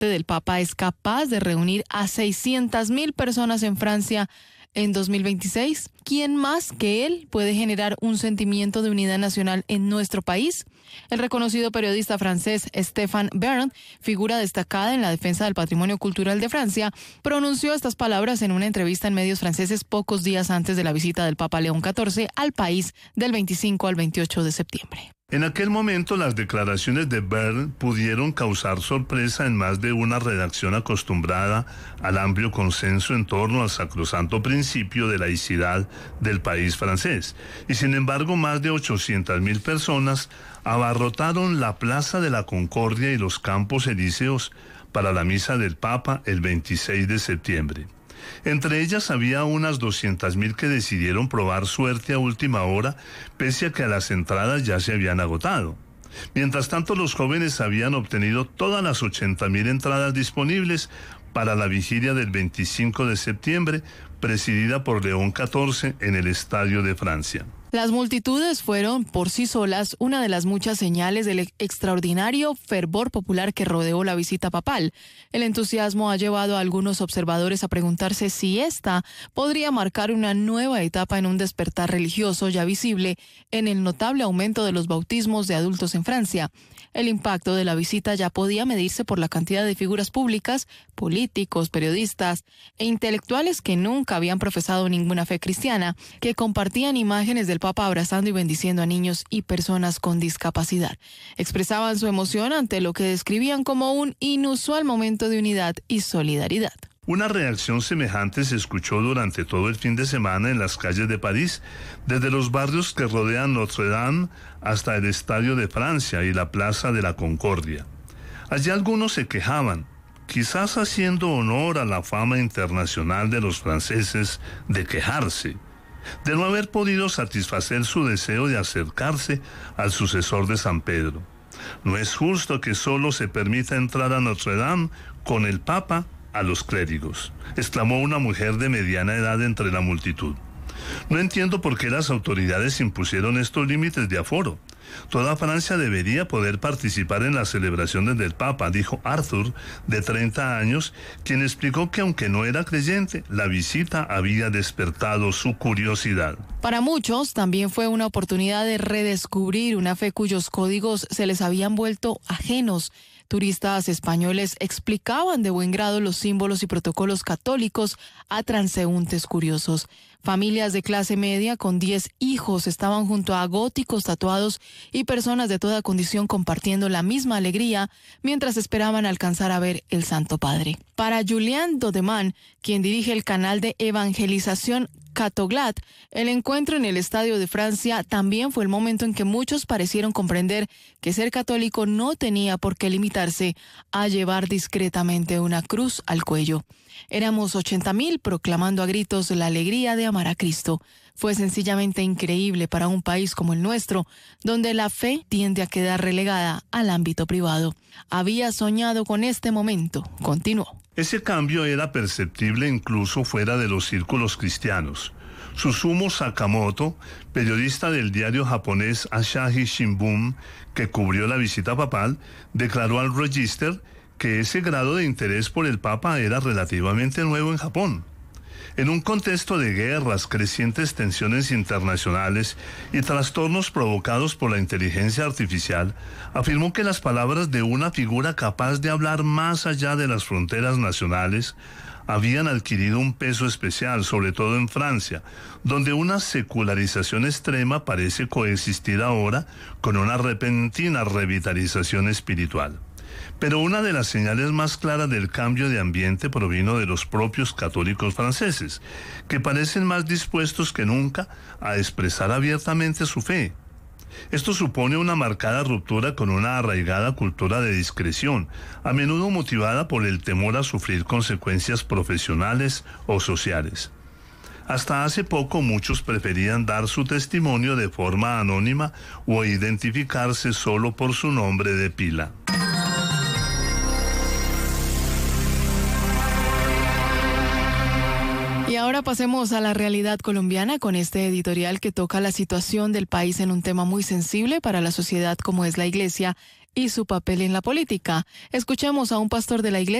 del Papa es capaz de reunir a 600.000 personas en Francia en 2026, ¿quién más que él puede generar un sentimiento de unidad nacional en nuestro país? El reconocido periodista francés Stéphane Bern, figura destacada en la defensa del patrimonio cultural de Francia, pronunció estas palabras en una entrevista en medios franceses pocos días antes de la visita del Papa León XIV al país del 25 al 28 de septiembre. En aquel momento las declaraciones de Bern pudieron causar sorpresa en más de una redacción acostumbrada al amplio consenso en torno al sacrosanto principio de laicidad del país francés. Y sin embargo, más de 800.000 personas abarrotaron la Plaza de la Concordia y los Campos Elíseos para la misa del Papa el 26 de septiembre. Entre ellas había unas 200.000 que decidieron probar suerte a última hora, pese a que las entradas ya se habían agotado. Mientras tanto, los jóvenes habían obtenido todas las 80.000 entradas disponibles para la vigilia del 25 de septiembre, presidida por León XIV en el Estadio de Francia. Las multitudes fueron por sí solas una de las muchas señales del extraordinario fervor popular que rodeó la visita papal. El entusiasmo ha llevado a algunos observadores a preguntarse si esta podría marcar una nueva etapa en un despertar religioso ya visible en el notable aumento de los bautismos de adultos en Francia. El impacto de la visita ya podía medirse por la cantidad de figuras públicas, políticos, periodistas e intelectuales que nunca habían profesado ninguna fe cristiana, que compartían imágenes del Papa abrazando y bendiciendo a niños y personas con discapacidad. Expresaban su emoción ante lo que describían como un inusual momento de unidad y solidaridad. Una reacción semejante se escuchó durante todo el fin de semana en las calles de París, desde los barrios que rodean Notre Dame hasta el Estadio de Francia y la Plaza de la Concordia. Allí algunos se quejaban, quizás haciendo honor a la fama internacional de los franceses de quejarse, de no haber podido satisfacer su deseo de acercarse al sucesor de San Pedro. No es justo que solo se permita entrar a Notre Dame con el Papa a los clérigos, exclamó una mujer de mediana edad entre la multitud. No entiendo por qué las autoridades impusieron estos límites de aforo. Toda Francia debería poder participar en las celebraciones del Papa, dijo Arthur, de 30 años, quien explicó que aunque no era creyente, la visita había despertado su curiosidad. Para muchos también fue una oportunidad de redescubrir una fe cuyos códigos se les habían vuelto ajenos. Turistas españoles explicaban de buen grado los símbolos y protocolos católicos a transeúntes curiosos. Familias de clase media con 10 hijos estaban junto a góticos tatuados y personas de toda condición compartiendo la misma alegría mientras esperaban alcanzar a ver el Santo Padre. Para Julien Dodeman, quien dirige el canal de evangelización Catoglat, el encuentro en el Estadio de Francia también fue el momento en que muchos parecieron comprender que ser católico no tenía por qué limitarse a llevar discretamente una cruz al cuello. Éramos 80.000 proclamando a gritos la alegría de amar a Cristo. Fue sencillamente increíble para un país como el nuestro, donde la fe tiende a quedar relegada al ámbito privado. Había soñado con este momento, continuó. Ese cambio era perceptible incluso fuera de los círculos cristianos. Susumu Sakamoto, periodista del diario japonés Asahi Shimbun, que cubrió la visita papal, declaró al Register que ese grado de interés por el Papa era relativamente nuevo en Japón. En un contexto de guerras, crecientes tensiones internacionales y trastornos provocados por la inteligencia artificial, afirmó que las palabras de una figura capaz de hablar más allá de las fronteras nacionales habían adquirido un peso especial, sobre todo en Francia, donde una secularización extrema parece coexistir ahora con una repentina revitalización espiritual. Pero una de las señales más claras del cambio de ambiente provino de los propios católicos franceses, que parecen más dispuestos que nunca a expresar abiertamente su fe. Esto supone una marcada ruptura con una arraigada cultura de discreción, a menudo motivada por el temor a sufrir consecuencias profesionales o sociales. Hasta hace poco muchos preferían dar su testimonio de forma anónima o identificarse solo por su nombre de pila. Y ahora Ahora pasemos a la realidad colombiana con este editorial que toca la situación del país en un tema muy sensible para la sociedad como es la iglesia y su papel en la política. Escuchemos a un pastor de la iglesia